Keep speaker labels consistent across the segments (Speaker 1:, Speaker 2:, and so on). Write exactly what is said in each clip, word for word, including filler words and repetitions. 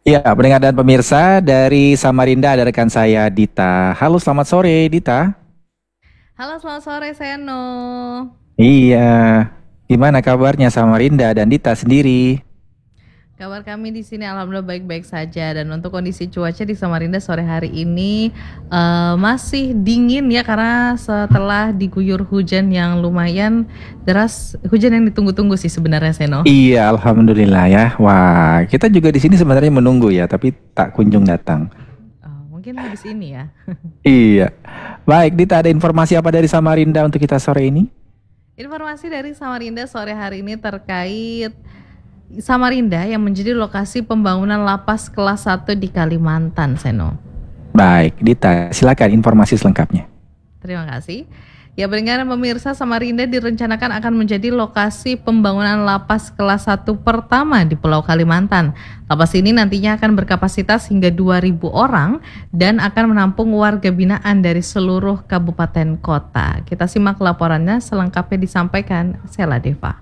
Speaker 1: Ya, pendengar dan pemirsa dari Samarinda ada rekan saya Dita. Halo, selamat sore Dita.
Speaker 2: Halo, selamat sore, Seno.
Speaker 1: Iya, gimana kabarnya Samarinda dan Dita sendiri?
Speaker 2: Kabar kami di sini alhamdulillah baik-baik saja, dan untuk kondisi cuaca di Samarinda sore hari ini eh, masih dingin ya, karena setelah diguyur hujan yang lumayan deras, hujan yang ditunggu-tunggu sih sebenarnya, Seno.
Speaker 1: Iya, alhamdulillah ya. Wah, kita juga di sini sebenarnya menunggu ya, tapi tak kunjung datang.
Speaker 2: Oh, mungkin habis ini ya.
Speaker 1: Iya. Baik, Dita ada informasi apa dari Samarinda untuk kita sore ini?
Speaker 2: Informasi dari Samarinda sore hari ini terkait Samarinda yang menjadi lokasi pembangunan lapas kelas satu di Kalimantan, Seno.
Speaker 1: Baik, Dita, silakan informasi selengkapnya.
Speaker 2: Terima kasih. Ya, pendengar dan pemirsa, Samarinda direncanakan akan menjadi lokasi pembangunan lapas kelas satu pertama di Pulau Kalimantan. Lapas ini nantinya akan berkapasitas hingga dua ribu orang dan akan menampung warga binaan dari seluruh kabupaten kota. Kita simak laporannya selengkapnya disampaikan Sela Deva.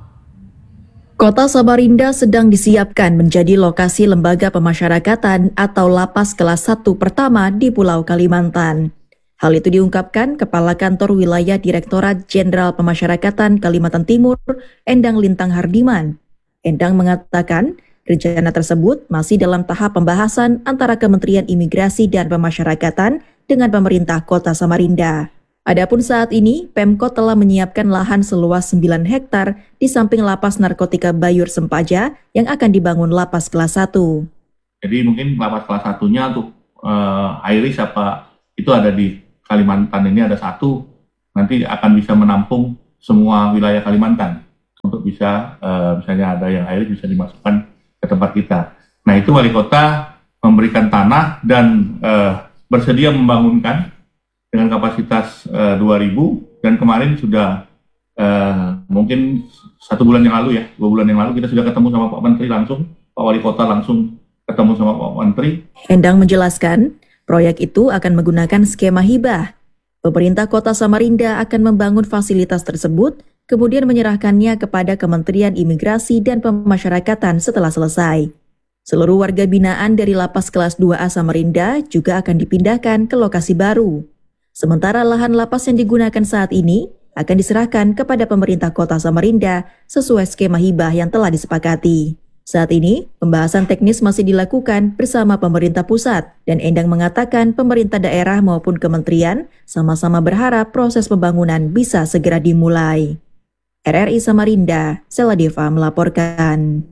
Speaker 3: Kota Samarinda sedang disiapkan menjadi lokasi lembaga pemasyarakatan atau lapas kelas satu pertama di Pulau Kalimantan. Hal itu diungkapkan Kepala Kantor Wilayah Direktorat Jenderal Pemasyarakatan Kalimantan Timur, Endang Lintang Hardiman. Endang mengatakan, rencana tersebut masih dalam tahap pembahasan antara Kementerian Imigrasi dan Pemasyarakatan dengan pemerintah Kota Samarinda. Adapun saat ini, Pemkot telah menyiapkan lahan seluas sembilan hektar di samping lapas narkotika Bayur Sempaja yang akan dibangun lapas kelas satu.
Speaker 4: Jadi mungkin lapas kelas satunya untuk uh, Iris apa itu ada di Kalimantan ini ada satu, nanti akan bisa menampung semua wilayah Kalimantan untuk bisa uh, misalnya ada yang Iris bisa dimasukkan ke tempat kita. Nah itu wali kota memberikan tanah dan uh, bersedia membangunkan dengan kapasitas uh, dua ribu, dan kemarin sudah uh, mungkin satu bulan yang lalu ya, dua bulan yang lalu kita sudah ketemu sama Pak Menteri langsung, Pak Wali Kota langsung ketemu sama Pak Menteri.
Speaker 3: Endang menjelaskan, proyek itu akan menggunakan skema hibah. Pemerintah Kota Samarinda akan membangun fasilitas tersebut, kemudian menyerahkannya kepada Kementerian Imigrasi dan Pemasyarakatan setelah selesai. Seluruh warga binaan dari lapas kelas dua A Samarinda juga akan dipindahkan ke lokasi baru. Sementara lahan lapas yang digunakan saat ini akan diserahkan kepada pemerintah Kota Samarinda sesuai skema hibah yang telah disepakati. Saat ini, pembahasan teknis masih dilakukan bersama pemerintah pusat, dan Endang mengatakan pemerintah daerah maupun kementerian sama-sama berharap proses pembangunan bisa segera dimulai. R R I Samarinda, Sela Deva melaporkan.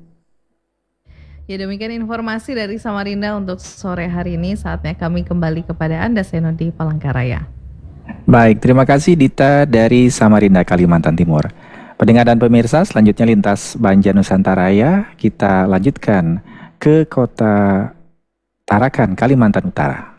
Speaker 2: Ya, demikian informasi dari Samarinda untuk sore hari ini. Saatnya kami kembali kepada Anda, Seno, di Palangkaraya.
Speaker 1: Baik, terima kasih Dita dari Samarinda, Kalimantan Timur. Pendengar dan pemirsa, selanjutnya lintas Banjarnusantara, kita lanjutkan ke kota Tarakan, Kalimantan Utara.